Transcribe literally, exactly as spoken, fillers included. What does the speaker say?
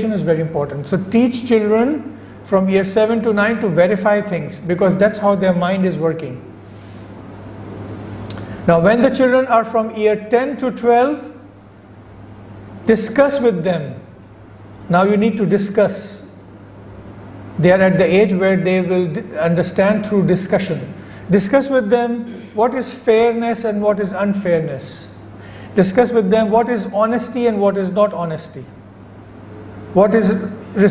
verification is very important. So teach children from year seven to nine to verify things, because that's how their mind is working. Now when the children are from year ten to twelve, discuss with them. Now you need to discuss. They are at the age where they will understand through discussion. Discuss with them what is fairness and what is unfairness. Discuss with them what is honesty and what is not honesty. What is